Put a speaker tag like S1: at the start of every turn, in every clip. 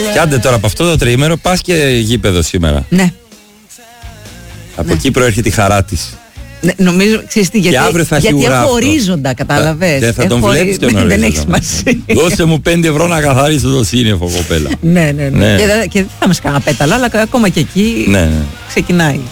S1: Και άντε τώρα από αυτό το τριήμερο πας και γήπεδο σήμερα.
S2: Ναι.
S1: Από εκεί προέρχεται η χαρά της.
S2: Ναι, νομίζω, ξέρεις τι, γιατί έχω ορίζοντα, κατάλαβες.
S1: Δεν θα τον βλέπεις τον ορίζοντα.
S2: Δεν έχει σημασία.
S1: Δώσε μου 5 ευρώ να καθαρίσω το σύννεφο, κοπέλα.
S2: Ναι. Και δεν θα μας κάνα πέταλα, αλλά ακόμα και εκεί ξεκινάει.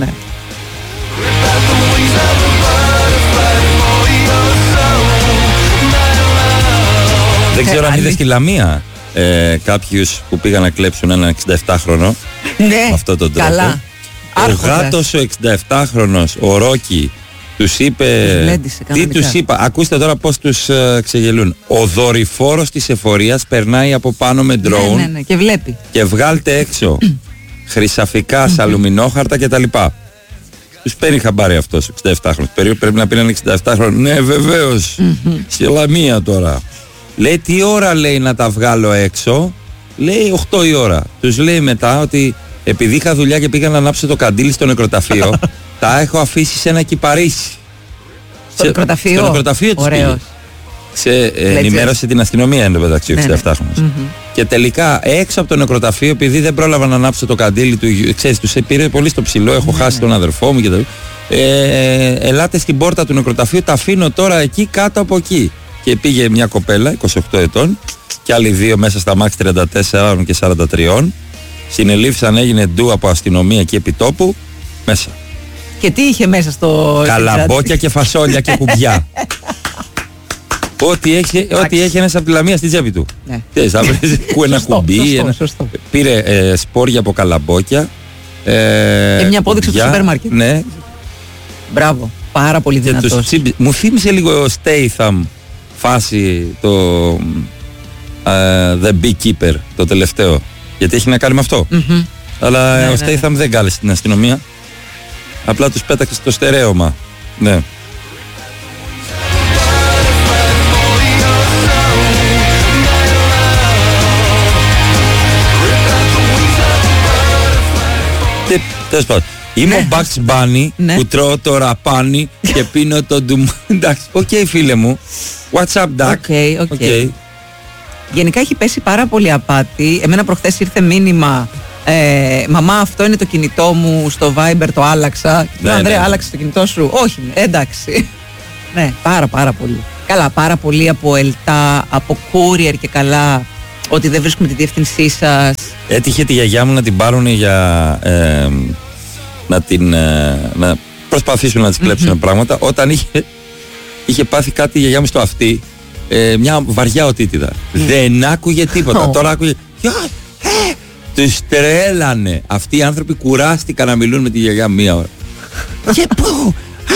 S1: Δεν ξέρω αν είδες στη Λαμία κάποιους που πήγαν να κλέψουν έναν 67χρονο.
S2: Ναι,
S1: αυτό τον τρόπο.
S2: καλά.
S1: Ο γάτος ο 67χρονος, ο Ρόκι, τους είπε. Τι τους είπα, ακούστε τώρα πώς τους ξεγελούν. Ο δορυφόρος της εφορίας περνάει από πάνω με ντρόουν.
S2: Ναι, και βλέπει.
S1: Και βγάλτε έξω χρυσαφικά, σαλουμινόχαρτα κτλ. Τους παίρνει χαμπάρι αυτός ο 67χρονος. Πρέπει να πει έναν 67χρονο. Ναι, βεβαίως. Στη Λαμία τώρα. Λέει τι ώρα λέει να τα βγάλω έξω. Λέει 8 η ώρα. Τους λέει μετά ότι επειδή είχα δουλειά και πήγα να ανάψω το καντήλι στο νεκροταφείο, τα έχω αφήσει σε ένα κυπαρίσι.
S2: Στο νεκροταφείο.
S1: Στο νεκροταφείο της πήγε. Ενημέρωσε την αστυνομία εν τω μεταξύ ο 67χρονος. Και τελικά έξω από το νεκροταφείο, επειδή δεν πρόλαβα να ανάψω το καντήλι του, ξέρεις, τους πήρε πολύ στο ψηλό, έχω χάσει τον αδερφό μου κτλ. Ελάτε στην πόρτα του νεκροταφείου, τα αφήνω τώρα εκεί κάτω από εκεί. Και πήγε μια κοπέλα 28 ετών και άλλοι δύο μέσα στα μάξι 34 και 43. Συνελήφθησαν, έγινε ντου από αστυνομία εκεί επί τόπου. Μέσα.
S2: Και τι είχε μέσα στο.
S1: Καλαμπόκια και φασόλια και κουμπιά. Ό,τι έχει ένας από τη Λαμία στη τσέπη του. Θα βρει ένα κουμπί. Πήρε σπόρια από καλαμπόκια.
S2: Και μια απόδειξη από το σούπερ μάρκετ.
S1: Ναι.
S2: Μπράβο. Πάρα πολύ δυνατός.
S1: Μου θύμισε λίγο Statham φάση το The Beekeeper το τελευταίο. Γιατί έχει να κάνει με αυτό. Αλλά ο Statham δεν κάλεσε την αστυνομία. Απλά τους πέταξε στο στερέωμα. Ναι. Τέλος πάντων. Είμαι ο Bugs Bunny που τρώω το ραπάνι και πίνω το ντουμ. Εντάξει, οκ φίλε μου. What's up, Duck?
S2: Okay. Γενικά έχει πέσει πάρα πολύ απάτη. Εμένα προχθές ήρθε μήνυμα. Μαμά, αυτό είναι το κινητό μου, στο Viber το άλλαξα. Ναι, Ανδρέα, άλλαξε το κινητό σου. Όχι, εντάξει. Ναι, πάρα πολύ. Καλά, πάρα πολύ από ελτά, από courier και καλά. Ότι δεν βρίσκουμε τη διεύθυνσή σας.
S1: Έτυχε τη γιαγιά μου να την πάρουν για να προσπαθήσουν να της κλέψουν πράγματα. Όταν είχε πάθει κάτι η γιαγιά μου στο αυτί, μια βαριά οτίτιδα. Δεν άκουγε τίποτα. Τώρα άκουγε. Τους τρέλανε. Αυτοί οι άνθρωποι κουράστηκαν να μιλούν με τη γιαγιά μία ώρα. Και πού?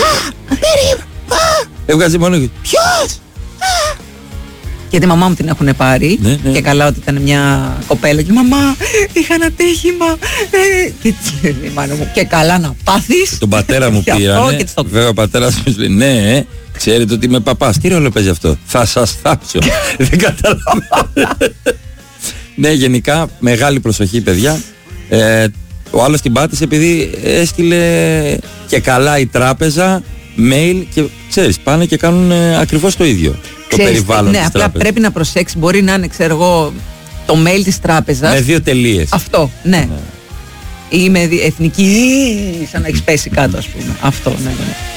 S1: Έβγαζε μόνο. Ποιος?
S2: Και τη μαμά μου την έχουν πάρει. Και καλά ότι ήταν μια κοπέλα. Και μαμά, είχα ένα τύχημα. Και η μάνα μου. Και καλά να πάθεις.
S1: Τον πατέρα μου πήρανε. Βέβαια ο πατέρας μου λέει ναι, ξέρετε ότι είμαι παπάς. Τι ρόλο παίζει αυτό? Θα σας θάψω. Δεν καταλαβαίνω. Ναι, γενικά μεγάλη προσοχή παιδιά. Ο άλλος την πάτησε επειδή έστειλε και καλά η τράπεζα mail και ξέρεις πάνε και κάνουν ακριβώς το ίδιο. Το περιβάλλον της
S2: απλά
S1: τράπεζας.
S2: Πρέπει να προσέξει, μπορεί να είναι ξέρω εγώ το mail της τράπεζας
S1: με 2 τελείες.
S2: Αυτό, ναι. Ή με εθνική, σαν να έχεις πέσει κάτω ας πούμε. Αυτό, ναι.